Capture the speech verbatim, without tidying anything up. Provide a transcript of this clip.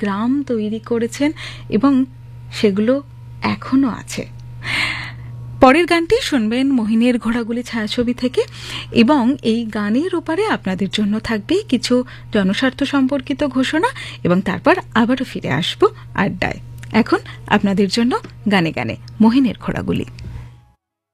গ্রাম তৈরি করেছেন এবং সেগুলো এখনো আছে। পরের গানটি শুনবেন মোহিনীর ঘোড়াগুলি ছায়াছবি থেকে, এবং এই গানের ওপারে আপনাদের জন্য থাকবে কিছু জনস্বার্থ সম্পর্কিত ঘোষণা, এবং তারপর আবারও ফিরে আসবো আড্ডায়। এখন আপনাদের জন্য গানে গানে মোহিনীর ঘোড়াগুলি।